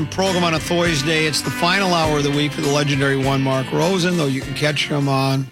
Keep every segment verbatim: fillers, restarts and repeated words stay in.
p.m. program on a Thursday. It's the final hour of the week for the legendary one, Mark Rosen, though you can catch him on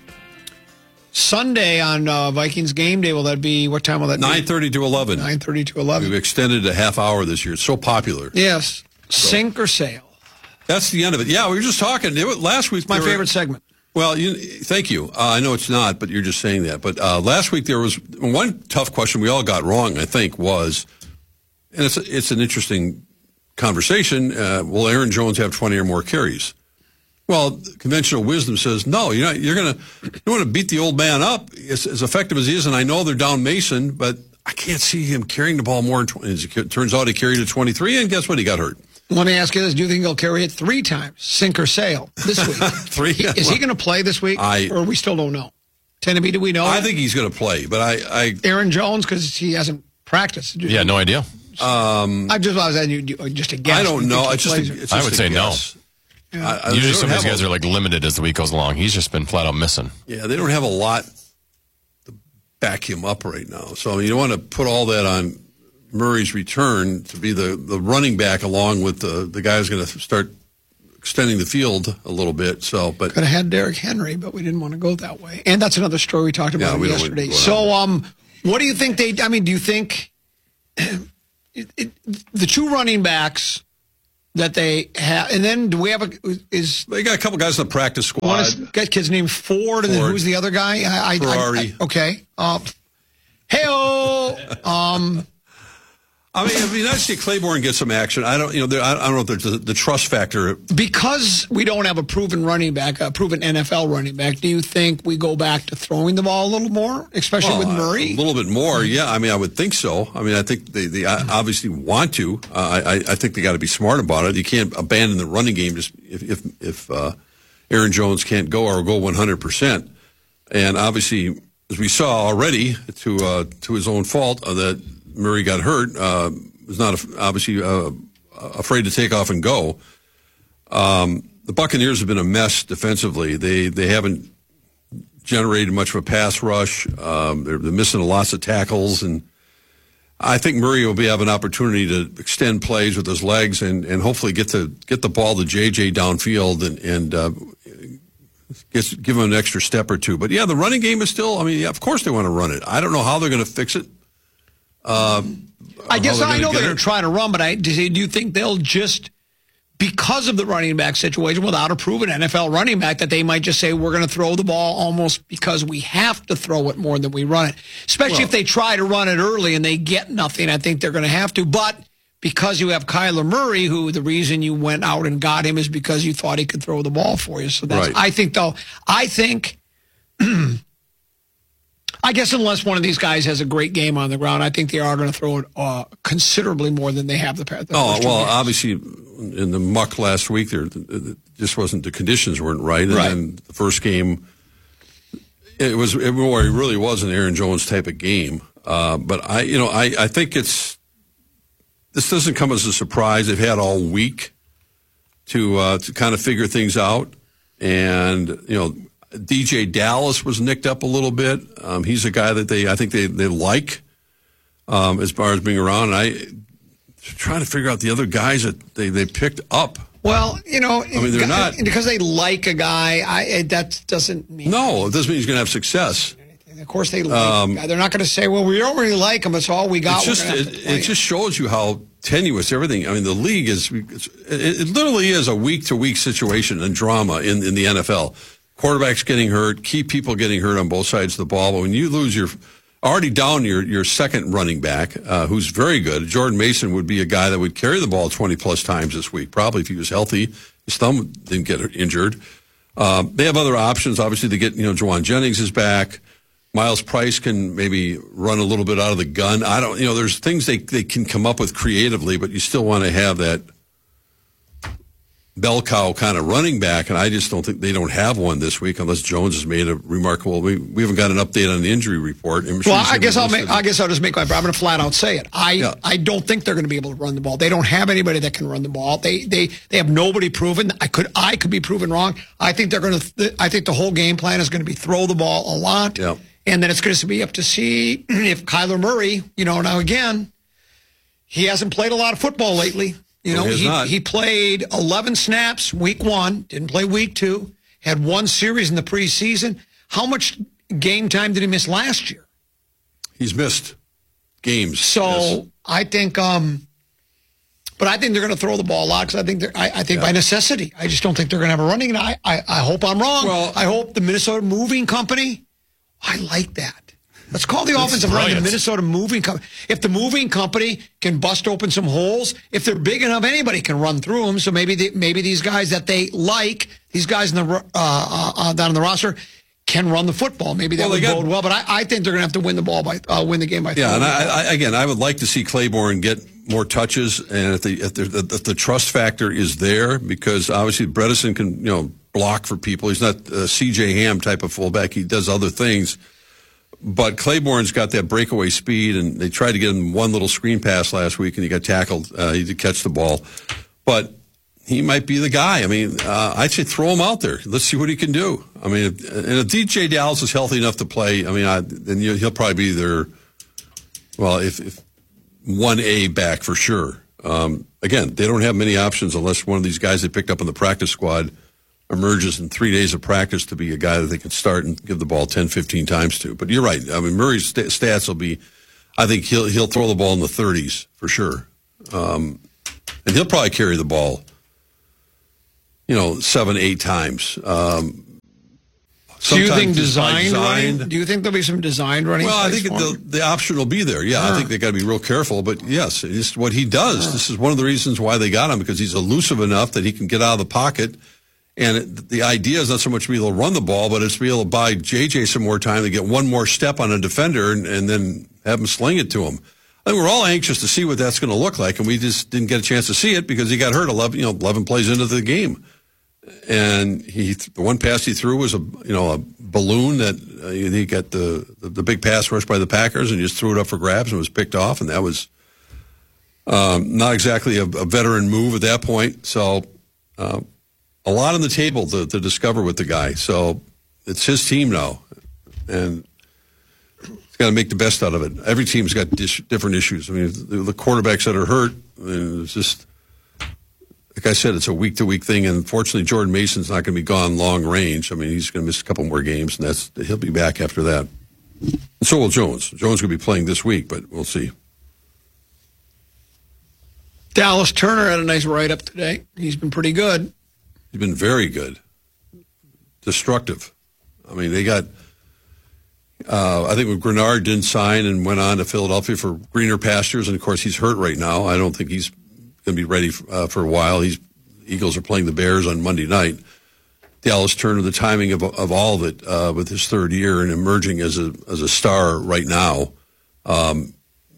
Sunday on uh, Vikings game day. Will that be, what time will that be? nine thirty to eleven. nine thirty to eleven. We've extended a half hour this year. It's so popular. Yes. So, sink or sail. That's the end of it. Yeah, we were just talking. It was, last week. It's my favorite were, segment. Well, you, thank you. Uh, I know it's not, but you're just saying that. But uh, last week there was one tough question we all got wrong, I think, was, and it's, it's an interesting conversation, uh, will Aaron Jones have twenty or more carries? Well, conventional wisdom says, no, you're, not, you're going to you want to beat the old man up as, as effective as he is, and I know they're down Mason, but I can't see him carrying the ball more than twenty. As it turns out, he carried it twenty-three, and guess what? He got hurt. Let me ask you this. Do you think he'll carry it three times, sink or sail, this week? Three? He, is he going to play this week, I, or we still don't know? Tennessee, do we know? I that? think he's going to play, but I... I Aaron Jones, because he hasn't practiced. Yeah, no idea. Um, I just I was asking you, just a guess. I don't know. It's just, a, it's just I would a say guess. no. Yeah. I, Usually some of these guys a, are like limited as the week goes along. He's just been flat out missing. Yeah, they don't have a lot to back him up right now. So you don't want to put all that on Murray's return to be the, the running back along with the, the guy who's going to start extending the field a little bit. So, but could have had Derrick Henry, but we didn't want to go that way. And that's another story we talked about yeah, we yesterday. So, um, what do you think they? I mean, do you think it, it, the two running backs that they have, and then do we have a is they got a couple guys in the practice squad? One is got kid's named Ford, Ford, and then who's the other guy? I, I, Ferrari. I, I, okay. Uh, hey-o. Um. I mean, it'd be nice to see Claiborne get some action. I don't, you know, there, I don't know if there's the, the trust factor. Because we don't have a proven running back, a proven N F L running back, do you think we go back to throwing the ball a little more, especially well, with Murray? A little bit more, yeah. I mean, I would think so. I mean, I think they, they obviously want to. Uh, I, I think they got to be smart about it. You can't abandon the running game just if if, if uh, Aaron Jones can't go or go one hundred percent. And obviously, as we saw already, to uh, to his own fault, uh, that Murray got hurt, uh, was not obviously uh, afraid to take off and go. Um, the Buccaneers have been a mess defensively. They they haven't generated much of a pass rush. Um, they're, they're missing lots of tackles, and I think Murray will be have an opportunity to extend plays with his legs and, and hopefully get to get the ball to J J downfield and and uh, get, give him an extra step or two. But yeah, the running game is still. I mean, yeah, of course they want to run it. I don't know how they're going to fix it. Um, I guess I know they're going it. to try to run, but I do you think they'll just, because of the running back situation, without a proven N F L running back, that they might just say we're going to throw the ball almost because we have to throw it more than we run it. Especially well, if they try to run it early and they get nothing, I think they're going to have to. But because you have Kyler Murray, who the reason you went out and got him is because you thought he could throw the ball for you. So that's, right. I think though, I think. I guess unless one of these guys has a great game on the ground, I think they are going to throw it uh, considerably more than they have the past. Oh, well, games. Obviously, in the muck last week, there just wasn't the conditions weren't right, and right. then the first game, it was it really was an Aaron Jones type of game. Uh, but I, you know, I, I think it's this doesn't come as a surprise. They've had all week to uh, to kind of figure things out, and you know. D J Dallas was nicked up a little bit. Um, he's a guy that they, I think they, they like um, as far as being around. And I trying to figure out the other guys that they, they picked up. Well, you know, I mean, they're not because they like a guy. I that doesn't mean no. It doesn't mean he's going to have success. Of course, they like um, a guy. They're not going to say, "Well, we don't really like him. It's all we got." It's just it, it just shows you how tenuous everything. I mean, the league is. It, it literally is a week to week situation and drama in in the N F L. Quarterbacks getting hurt, key people getting hurt on both sides of the ball. But when you lose your already down your, your second running back, uh, who's very good, Jordan Mason would be a guy that would carry the ball twenty plus times this week, probably if he was healthy. His thumb didn't get injured. Uh, they have other options, obviously, to get, you know, Juwan Jennings is back. Miles Price can maybe run a little bit out of the gun. I don't, you know, there's things they, they can come up with creatively, but you still want to have that bell cow kind of running back, and I just don't think they don't have one this week unless Jones has made a remarkable. We, we haven't got an update on the injury report. I'm sure well, I guess I'll make. I guess I'll just make my. I'm going to flat out say it. I yeah. I don't think they're going to be able to run the ball. They don't have anybody that can run the ball. They they they have nobody proven. I could I could be proven wrong. I think they're going to. I think the whole game plan is going to be throw the ball a lot, yeah. and then it's going to be up to see if Kyler Murray. You know, now again, he hasn't played a lot of football lately. You know, he, has he, not. he played eleven snaps week one, didn't play week two, had one series in the preseason. How much game time did he miss last year? He's missed games. So yes. I think, um, but I think they're going to throw the ball a lot because I think they're, I, I think Yeah. by necessity. I just don't think they're going to have a running. And I, I, I hope I'm wrong. Well- I hope the Minnesota Moving Company. I like that. Let's call the offensive line the brilliant. Minnesota Moving Company. If the moving company can bust open some holes, if they're big enough, anybody can run through them. So maybe they, maybe these guys that they like, these guys in the uh, uh, uh, down in the roster, can run the football. Maybe that Well, would they got- bode well. But I, I think they're going to have to win the ball by uh, win the game by. Yeah, and throwing the ball. I, I, again, I would like to see Claiborne get more touches, and if the if the, if the trust factor is there, because obviously Bredesen can you know block for people. He's not a C J Ham type of fullback. He does other things. But Claiborne's got that breakaway speed, and they tried to get him one little screen pass last week, and he got tackled. Uh, he did catch the ball. But he might be the guy. I mean, uh, I'd say throw him out there. Let's see what he can do. I mean, if, and if D J Dallas is healthy enough to play, I mean, I, then you, he'll probably be their, well, if, if one A back for sure. Um, again, they don't have many options unless one of these guys they picked up in the practice squad emerges in three days of practice to be a guy that they can start and give the ball ten, fifteen times to. But you're right. I mean, Murray's st- stats will be, I think he'll he'll throw the ball in the thirties for sure. Um, and he'll probably carry the ball, you know, seven, eight times. Um, Do you think sometimes it's by designed, design. running? Do you think there'll be some designed running? Well, I plays think for the, him? the option will be there. Yeah, I Sure. think they got to be real careful. But yes, it's just what he does. This is one of the reasons why they got him, because he's elusive enough that he can get out of the pocket. And it, the idea is not so much to be able to run the ball, but it's to be able to buy J J some more time to get one more step on a defender and, and then have him sling it to him. I think we're all anxious to see what that's going to look like, and we just didn't get a chance to see it because he got hurt eleven, you know, eleven plays into the game. And he, the one pass he threw was a, you know, a balloon that uh, he got the, the the big pass rush by the Packers, and he just threw it up for grabs and was picked off, and that was um, not exactly a, a veteran move at that point. So uh, a lot on the table to, to discover with the guy. So it's his team now, and he's got to make the best out of it. Every team's got dis- different issues. I mean, the, the quarterbacks that are hurt, I mean, it's just. Like I said, it's a week-to-week thing, and unfortunately, Jordan Mason's not going to be gone long range. I mean, he's going to miss a couple more games, and that's he'll be back after that. And so will Jones. Jones will be playing this week, but we'll see. Dallas Turner had a nice write-up today. He's been pretty good. He's been very good. Destructive. I mean, they got, uh, I think when Grenard didn't sign and went on to Philadelphia for greener pastures, and of course, he's hurt right now. I don't think he's going to be ready for, uh, for a while. He's Eagles are playing the Bears on Monday night. Dallas Turner, the timing of of all of it uh, with his third year and emerging as a as a star right now, um,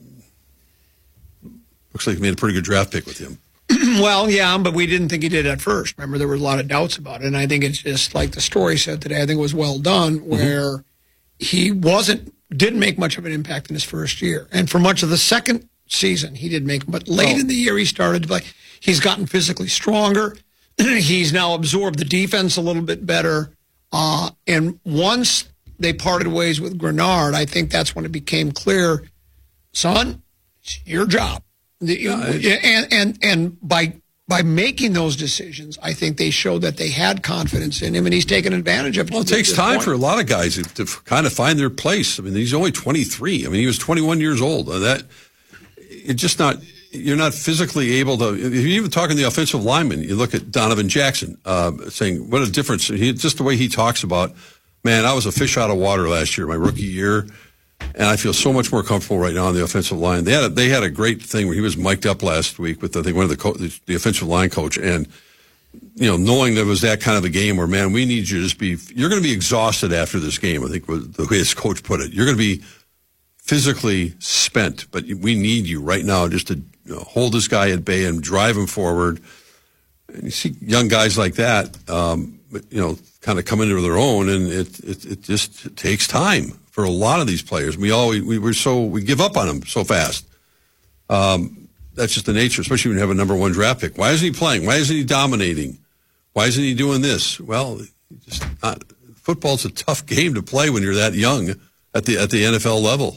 looks like he made a pretty good draft pick with him. Well, yeah, but we didn't think he did at first. Remember, there was a lot of doubts about it, and I think it's just like the story said today. I think it was well done, where mm-hmm. he wasn't didn't make much of an impact in his first year, and for much of the second season, he did make, but late oh. in the year he started to play. He's gotten physically stronger. He's now absorbed the defense a little bit better. Uh, and once they parted ways with Grenard, I think that's when it became clear, son, it's your job. The, yeah, and and and by by making those decisions, I think they showed that they had confidence in him, and he's taken advantage of it. Well, it takes time point. for a lot of guys to, to kind of find their place. I mean, he's only twenty-three. I mean, he was twenty-one years old. That it's just not. You're not physically able to. If you're even talking to the offensive lineman, you look at Donovan Jackson, uh, saying what a difference. He, just the way he talks about, man, I was a fish out of water last year, my rookie year, and I feel so much more comfortable right now on the offensive line. They had a, they had a great thing where he was mic'd up last week with I think one of the co- the offensive line coach, and you know, knowing there was that kind of a game where, man, we need you to just be. You're going to be exhausted after this game. I think was the way his coach put it. You're going to be physically spent, but we need you right now just to you know, hold this guy at bay and drive him forward. And you see young guys like that, um, you know, kind of come into their own, and it it, it just it takes time for a lot of these players. We always we were so we give up on them so fast. Um, that's just the nature, especially when you have a number one draft pick. Why isn't he playing? Why isn't he dominating? Why isn't he doing this? Well, just not, football's a tough game to play when you're that young at the at the N F L level.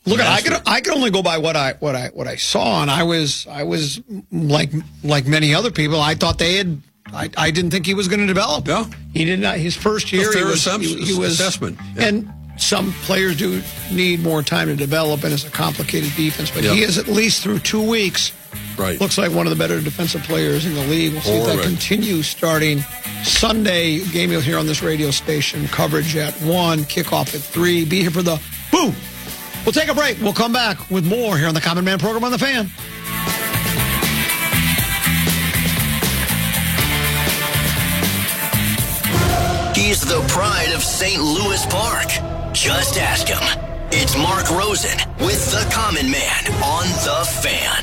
Look, I could I could only go by what I what I what I saw, and I was I was like like many other people. I thought they had. I, I didn't think he was going to develop. Yeah. He did not. His first year, he was, he, he was assessment, yeah. And some players do need more time to develop, and it's a complicated defense. But yep. he is at least through two weeks. Right. Looks like one of the better defensive players in the league. We'll see if that right. continues starting Sunday. Game you'll hear on this radio station. Coverage at one. Kickoff at three. Be here for the boom. We'll take a break. We'll come back with more here on the Common Man program on The Fan. He's the pride of Saint Louis Park. Just ask him. It's Mark Rosen with the Common Man on The Fan.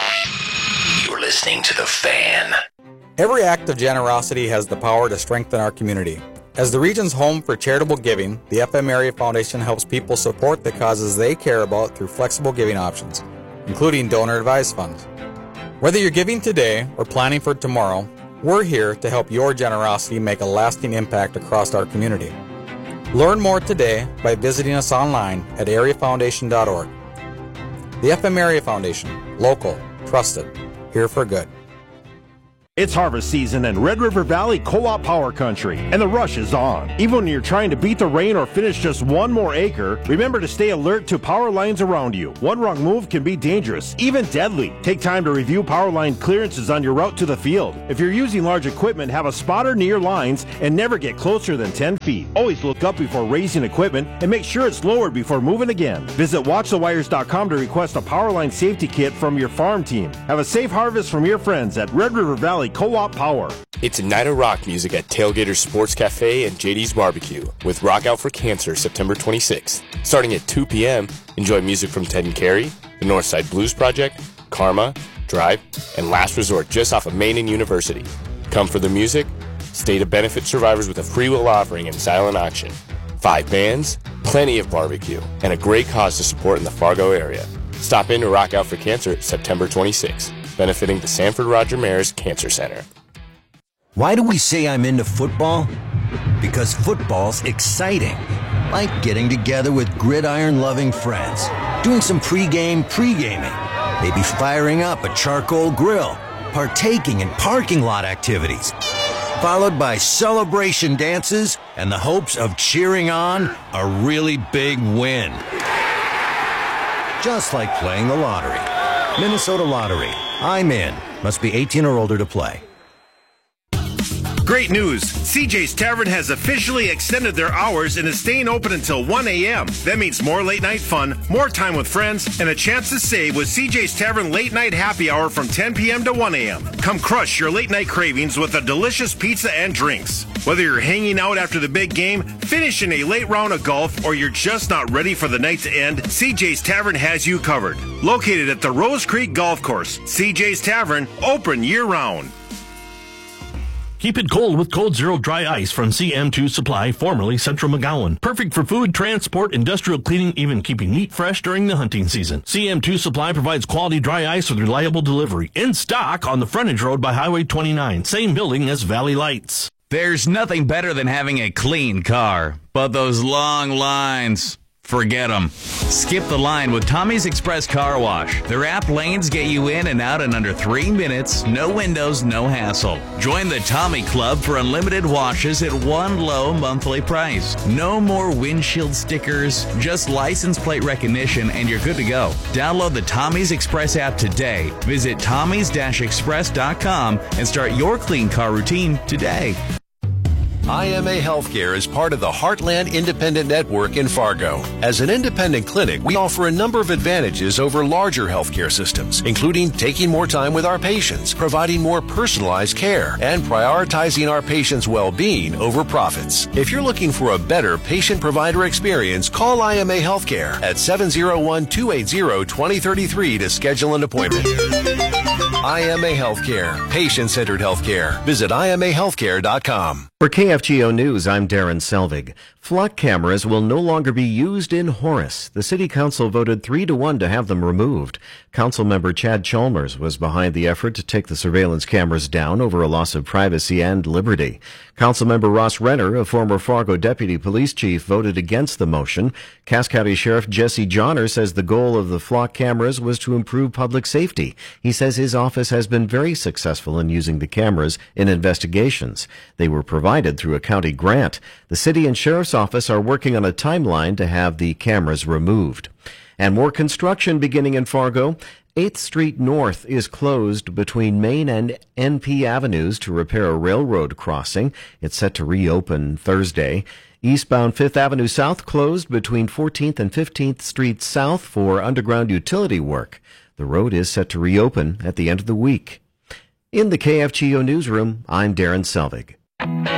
You're listening to The Fan. Every act of generosity has the power to strengthen our community. As the region's home for charitable giving, the F M Area Foundation helps people support the causes they care about through flexible giving options, including donor-advised funds. Whether you're giving today or planning for tomorrow, we're here to help your generosity make a lasting impact across our community. Learn more today by visiting us online at area foundation dot org. The F M Area Foundation, local, trusted, here for good. It's harvest season in Red River Valley Co-op Power Country, and the rush is on. Even when you're trying to beat the rain or finish just one more acre, remember to stay alert to power lines around you. One wrong move can be dangerous, even deadly. Take time to review power line clearances on your route to the field. If you're using large equipment, have a spotter near your lines and never get closer than ten feet. Always look up before raising equipment and make sure it's lowered before moving again. Visit watch the wires dot com to request a power line safety kit from your farm team. Have a safe harvest from your friends at Red River Valley Co-op Power. It's a night of rock music at Tailgater Sports Cafe and J D's Barbecue with Rock Out for Cancer September twenty-sixth. Starting at two p.m., enjoy music from Ted and Carrie, the Northside Blues Project, Karma, Drive, and Last Resort just off of Main and University. Come for the music, stay to benefit survivors with a free will offering and silent auction. Five bands, plenty of barbecue, and a great cause to support in the Fargo area. Stop in to Rock Out for Cancer September twenty-sixth. Benefiting the Sanford Roger Maris Cancer Center. Why do we say I'm into football? Because football's exciting. Like getting together with gridiron-loving friends, doing some pre-game pre-gaming, maybe firing up a charcoal grill, partaking in parking lot activities, followed by celebration dances and the hopes of cheering on a really big win. Just like playing the lottery. Minnesota Lottery. I'm in. Must be eighteen or older to play. Great news! C J's Tavern has officially extended their hours and is staying open until one a.m. That means more late night fun, more time with friends, and a chance to save with C J's Tavern Late Night Happy Hour from ten p.m. to one a.m. Come crush your late night cravings with a delicious pizza and drinks. Whether you're hanging out after the big game, finishing a late round of golf, or you're just not ready for the night to end, C J's Tavern has you covered. Located at the Rose Creek Golf Course, C J's Tavern, open year-round. Keep it cold with Cold Zero Dry Ice from C M two Supply, formerly Central McGowan. Perfect for food, transport, industrial cleaning, even keeping meat fresh during the hunting season. C M two Supply provides quality dry ice with reliable delivery. In stock on the frontage road by Highway twenty-nine. Same building as Valley Lights. There's nothing better than having a clean car, but those long lines, forget them. Skip the line with Tommy's Express Car Wash. Their app lanes get you in and out in under three minutes, no windows, no hassle. Join the Tommy Club for unlimited washes at one low monthly price. No more windshield stickers, just license plate recognition and you're good to go. Download the Tommy's Express app today. Visit tommys dash express dot com and start your clean car routine today. I M A Healthcare is part of the Heartland Independent Network in Fargo. As an independent clinic, we offer a number of advantages over larger healthcare systems, including taking more time with our patients, providing more personalized care, and prioritizing our patients' well-being over profits. If you're looking for a better patient-provider experience, call I M A Healthcare at seven oh one, two eight zero, two oh three three to schedule an appointment. I M A Healthcare, patient-centered healthcare. Visit I M A healthcare dot com. For K F G O News, I'm Darren Selvig. Flock cameras will no longer be used in Horace. The City Council voted three to one to have them removed. Councilmember Chad Chalmers was behind the effort to take the surveillance cameras down over a loss of privacy and liberty. Councilmember Ross Renner, a former Fargo deputy police chief, voted against the motion. Cass County Sheriff Jesse Johnner says the goal of the flock cameras was to improve public safety. He says his office has been very successful in using the cameras in investigations. They were provided through a county grant. The city and sheriff's office are working on a timeline to have the cameras removed. And more construction beginning in Fargo. eighth Street North is closed between Main and N P Avenues to repair a railroad crossing. It's set to reopen Thursday. Eastbound Fifth Avenue South closed between fourteenth and fifteenth Street South for underground utility work. The road is set to reopen at the end of the week. In the K F G O newsroom, I'm Darren Selvig.